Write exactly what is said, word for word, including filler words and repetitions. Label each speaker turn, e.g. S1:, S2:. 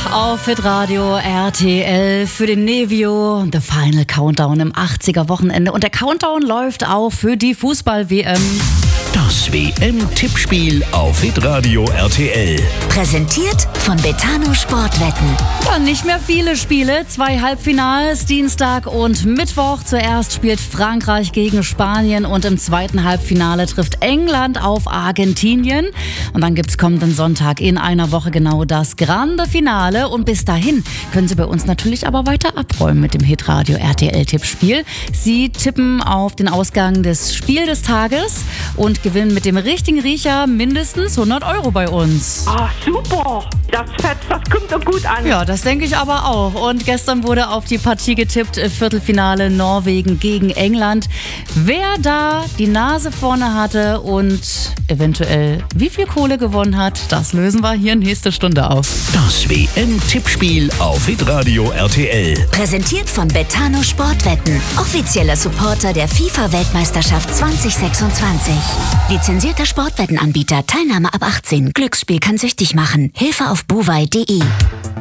S1: Auf Hitradio R T L für den Nevio, The Final Countdown im achtziger-Wochenende. Und der Countdown läuft auch für die Fußball-W M.
S2: Das W M-Tippspiel auf Hitradio R T L.
S3: Präsentiert von Betano Sportwetten.
S1: Ja, nicht mehr viele Spiele. Zwei Halbfinals, Dienstag und Mittwoch. Zuerst spielt Frankreich gegen Spanien und im zweiten Halbfinale trifft England auf Argentinien. Und dann gibt's kommenden Sonntag in einer Woche genau das Grande Finale. Und bis dahin können Sie bei uns natürlich aber weiter abräumen mit dem Hitradio R T L-Tippspiel. Sie tippen auf den Ausgang des Spiel des Tages und gewinnen mit dem richtigen Riecher mindestens hundert Euro bei uns.
S4: Ah, super. Das fetzt, das kommt doch gut an.
S1: Ja, das denke ich aber auch. Und gestern wurde auf die Partie getippt, Viertelfinale Norwegen gegen England. Wer da die Nase vorne hatte und eventuell wie viel Kohle gewonnen hat, das lösen wir hier nächste Stunde auf.
S2: Das W M-Tippspiel auf Hitradio R T L.
S3: Präsentiert von Betano Sportwetten. Offizieller Supporter der FIFA-Weltmeisterschaft zwanzig sechsundzwanzig. Lizenzierter Sportwettenanbieter. Teilnahme ab achtzehn. Glücksspiel kann süchtig machen. Hilfe auf bovai punkt de.